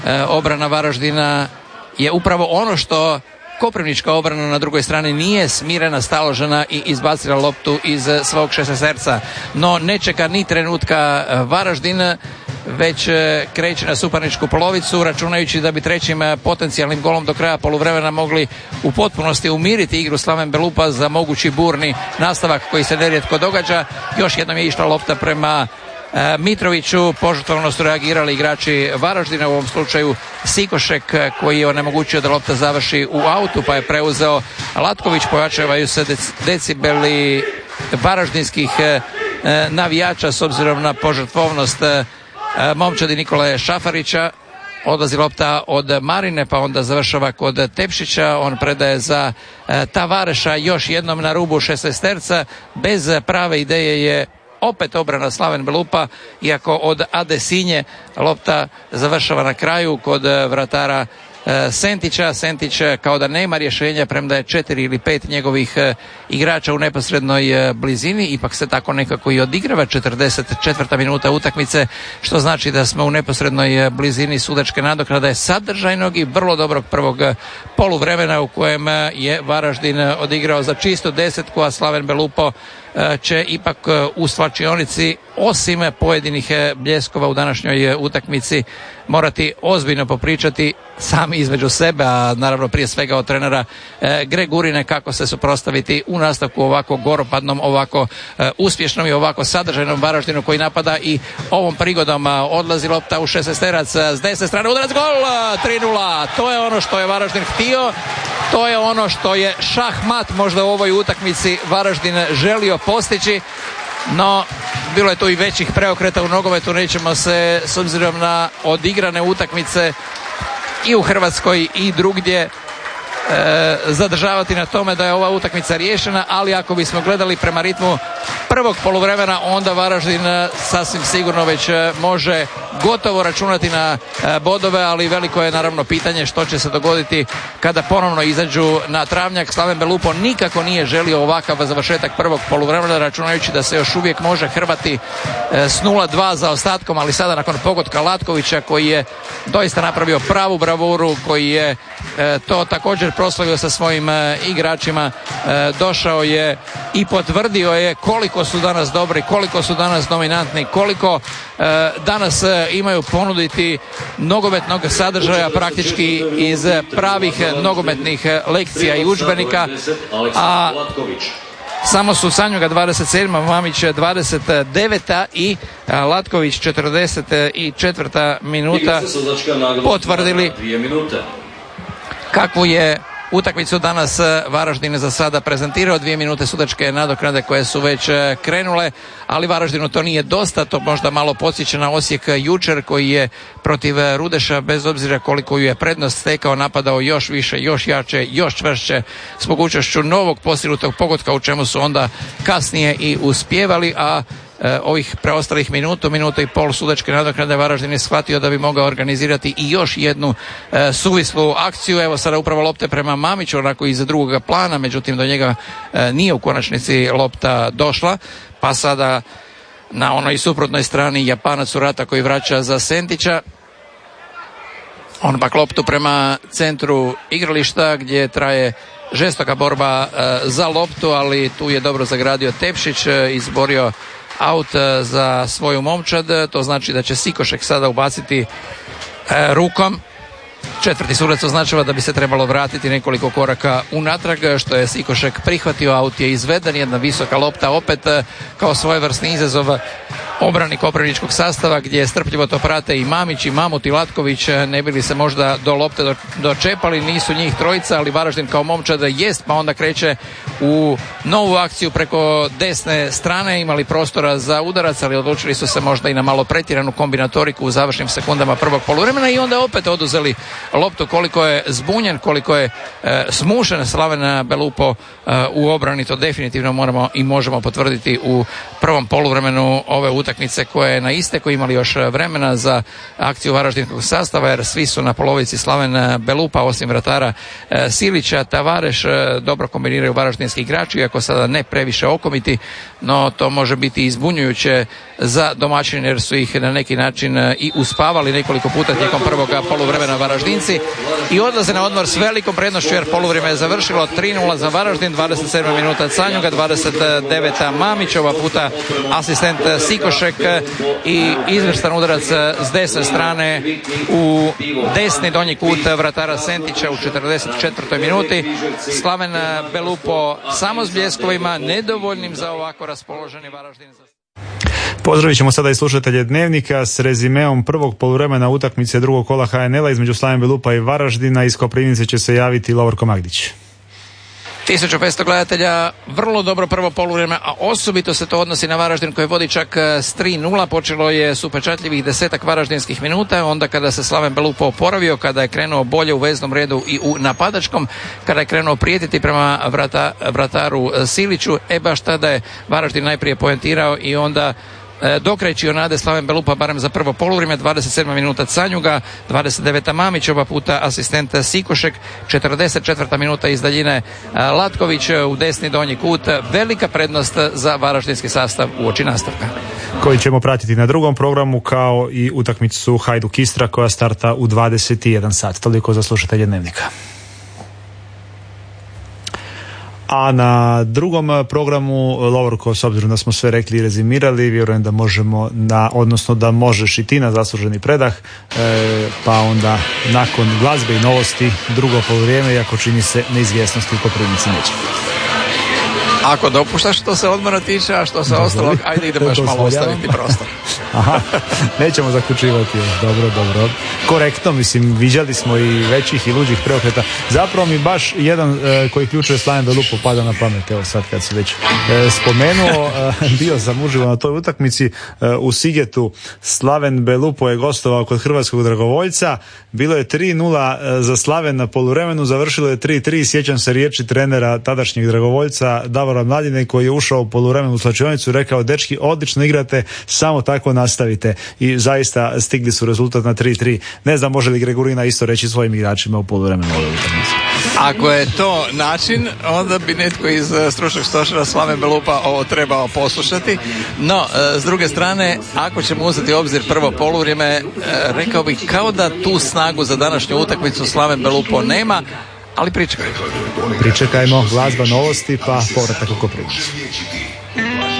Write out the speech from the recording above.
obrana Varaždina je upravo ono što koprivnička obrana na drugoj strani nije smirena, staložena i izbacila loptu iz svog šesterca. No ne čeka ni trenutka Varaždin, već kreće na suparničku polovicu, računajući da bi trećim potencijalnim golom do kraja poluvremena mogli u potpunosti umiriti igru Slaven Belupa za mogući burni nastavak koji se nerijetko događa. Još jednom je išla lopta prema Mitroviću, požrtvovno su reagirali igrači Varaždina, u ovom slučaju Sikošek koji je onemogućio da lopta završi u autu, pa je preuzeo Latković. Pojačavaju se decibeli varaždinskih navijača s obzirom na požrtvovnost momčadi Nikole Šafarića. Odlazi lopta od Marine, pa onda završava kod Tepšića, on predaje za Tavareša, još jednom na rubu šesterca, bez prave ideje je opet obrana Slaven Belupa, iako od Adesinje lopta završava na kraju kod vratara Sentića. Sentić kao da nema rješenja, premda je 4 ili 5 njegovih igrača u neposrednoj blizini, ipak se tako nekako i odigrava. 44. minuta utakmice, što znači da smo u neposrednoj blizini sudačke nadoknade sadržajnog i vrlo dobrog prvog poluvremena u kojem je Varaždin odigrao za čistu desetku, a Slaven Belupo će ipak u svlačionici, osim pojedinih bljeskova u današnjoj utakmici, morati ozbiljno popričati sami između sebe, a naravno prije svega od trenera Gregurine, kako se suprotstaviti u nastavku ovako goropadnom, ovako uspješnom i ovako sadržajnom Varaždinu koji napada. I ovom prigodom odlazi lopta u šestesterac s desne strane, udarac, gol, 3:0. To je ono što je Varaždin htio, to je ono što je šah-mat možda u ovoj utakmici Varaždin želio postići, no bilo je tu i većih preokreta u nogometu. Nećemo se s obzirom na odigrane utakmice i u Hrvatskoj i drugdje zadržavati na tome da je ova utakmica riješena, ali ako bismo gledali prema ritmu prvog poluvremena, onda Varaždin sasvim sigurno već može gotovo računati na bodove, ali veliko je naravno pitanje što će se dogoditi kada ponovno izađu na travnjak. Slaven Belupo nikako nije želio ovakav završetak prvog poluvremena, računajući da se još uvijek može hrvati s 0:2 za ostatkom, ali sada nakon pogotka Latkovića koji je doista napravio pravu bravuru, koji je to također proslavio sa svojim igračima, došao je i potvrdio je koliko su danas dobri, koliko su danas dominantni, koliko danas imaju ponuditi nogometnog sadržaja praktički iz pravih nogometnih lekcija i udžbenika, a samo su Sanjuga 27, Mamić 29 i Latković 44. minuta potvrdili kakvu je utakmicu danas Varaždin za sada prezentirao. 2 minute sudačke nadoknade koje su već krenule, ali Varaždinu to nije dosta. To možda malo podsjeća na Osijek jučer koji je protiv Rudeša, bez obzira koliko ju je prednost stekao, napadao još više, još jače, još čvršće, s mogućnošću novog postignutog pogotka, u čemu su onda kasnije i uspjevali, a ovih preostalih minutu i pol sudačke nadoknade Varaždin je shvatio da bi mogao organizirati i još jednu suvislu akciju. Evo sada upravo lopte prema Mamiću, onako iz drugoga plana, međutim do njega nije u konačnici lopta došla, pa sada na onoj suprotnoj strani Japanac Urata koji vraća za Sentića. On pak loptu prema centru igrališta gdje traje žestoka borba za loptu, ali tu je dobro zagradio Tepšić, izborio aut za svoju momčad. To znači da će Sikošek sada ubaciti rukom. Četvrti sudac označava da bi se trebalo vratiti nekoliko koraka unatrag, što je Sikošek prihvatio, aut je izveden, jedna visoka lopta opet kao svojevrsni izazov obrani koprivničkog sastava, gdje strpljivo to prate i Mamić i Mamut i Latković, ne bili se možda do lopte dočepali, nisu njih trojica, ali Varaždin kao momčad jest, pa onda kreće u novu akciju preko desne strane, imali prostora za udarac, ali odlučili su se možda i na malo pretjeranu kombinatoriku u završnim sekundama prvog poluvremena i onda opet oduzeli loptu. Koliko je zbunjen, koliko je smušen Slaven Belupo u obrani, to definitivno moramo i možemo potvrditi u prvom poluvremenu ove utakmice koje je na isteku, imali još vremena za akciju varaždinskog sastava, jer svi su na polovici Slaven Belupa, osim vratara Silića. Tavareš dobro kombiniraju varaždinski igrači, iako sada ne previše okomiti, no to može biti izbunjujuće za domaćine jer su ih na neki način i uspavali nekoliko puta tijekom prvog poluvremena Varaždinci i odlaze na odmor s velikom prednošću jer poluvrijeme je završilo 3:0 za Varaždin, 27 minuta Canjuga, 29 Mamićova puta asistent Sikošek i izvrstan udarac s desne strane u desni donji kut vratara Sentića u 44. minuti. Slaven Belupo samo s bljeskovima, nedovoljnim za ovako raspoloženi Varaždin. Pozdravit ćemo sada i slušatelje Dnevnika s rezimeom prvog poluvremena utakmice drugog kola HNL-a između Slaven Belupa i Varaždina. Iz Koprivnice će se javiti Lovorko Magdić. 1500 gledatelja, vrlo dobro prvo poluvrijeme, a osobito se to odnosi na Varaždin koji vodi čak s 3:0. Počelo je s upečatljivih 10 varaždinskih minuta, onda kada se Slaven Belupo oporavio, kada je krenuo bolje u veznom redu i u napadačkom, kada je krenuo prijetiti prema vrataru Siliću, baš tada je Varaždin najprije poentirao i onda dokrećio nade Slaven Belupa barem za prvo poluvrijeme. 27 minuta Canjuga, 29 Mamićova puta asistent Sikošek, 44 minuta iz daljine Latković u desni donji kut. Velika prednost za varaždinski sastav uoči nastavka, koji ćemo pratiti na drugom programu kao i utakmicu Hajduk Istra koja starta u 21 sat. Toliko za slušatelje Dnevnika. A na drugom programu, Lovorko, s obzirom da smo sve rekli i rezimirali, vjerujem da možemo, odnosno da možeš i ti na zasluženi predah, pa onda nakon glazbe i novosti drugo poluvrijeme, iako čini se neizvjesnosti u Koprivnici neće. Ako dopuštaš što se odmora tiče, a što se ostalog, ajde idemo još malo ostaviti prostor. Aha, nećemo zaključivati. Dobro. Korektno, mislim, viđali smo i većih i luđih preokreta. Zapravo mi baš jedan koji ključuje Slaven Belupo pada na pamet, evo sad kad se već spomenuo, bio sam uživo na toj utakmici u Sigetu. Slaven Belupo je gostovao kod hrvatskog dragovoljca, bilo je 3:0 za Slaven na poluvremenu, završilo je 3:3, sjećam se riječi trenera tadašnjeg dragovoljca Davora Mladine koji je ušao u poluvremenu u slačionicu i rekao: dečki, odlično igrate, samo tako nastavite. I zaista stigli su rezultat na 3:3. Ne znam može li Gregorina isto reći svojim igračima u poluvremenu ove utakmice. Ako je to način, onda bi netko iz stručnog stožera Slaven Belupa ovo trebao poslušati. No, s druge strane, ako ćemo uzeti u obzir prvo poluvrijeme, rekao bih kao da tu snagu za današnju utakmicu Slaven Belupo nema, ali pričekajmo. Pričekajmo, glazba, novosti, pa povratak u Koprivnicu.